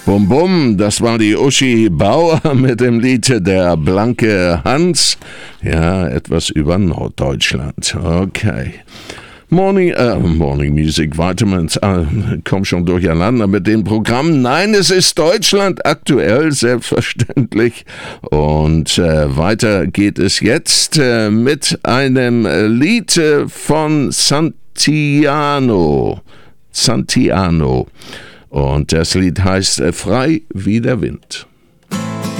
Bum Bum, das war die Uschi Bauer mit dem Lied Der blanke Hans. Ja, etwas über Norddeutschland. Okay. Morning Music Vitamins. Komm schon durcheinander mit dem Programm. Nein, es ist Deutschland aktuell, selbstverständlich. Und weiter geht es jetzt mit einem Lied von Santiano. Und das Lied heißt Frei wie der Wind.